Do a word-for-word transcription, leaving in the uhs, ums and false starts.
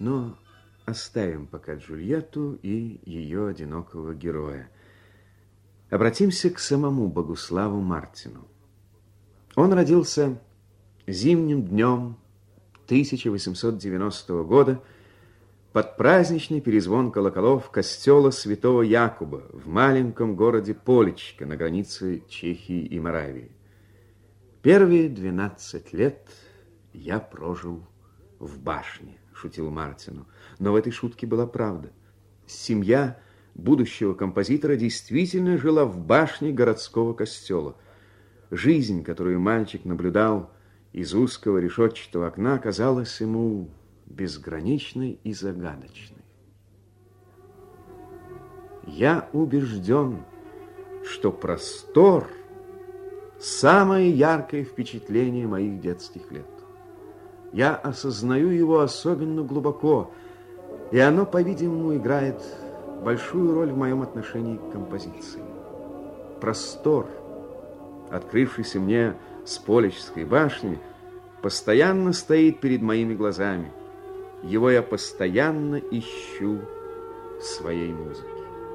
Но оставим пока Джульетту и ее одинокого героя. Обратимся к самому Богуславу Мартину. Он родился зимним днем тысяча восемьсот девяностого года под праздничный перезвон колоколов костела святого Якуба в маленьком городе Полечко на границе Чехии и Моравии. Первые двенадцать лет я прожил в башне, шутил Мартину. Но в этой шутке была правда. Семья будущего композитора действительно жила в башне городского костела. Жизнь, которую мальчик наблюдал из узкого решетчатого окна, казалась ему безграничной и загадочной. Я убежден, что простор – самое яркое впечатление моих детских лет. Я осознаю его особенно глубоко, и оно, по-видимому, играет большую роль в моем отношении к композиции. Простор, открывшийся мне с Полечской башни, постоянно стоит перед моими глазами. Его я постоянно ищу в своей музыке.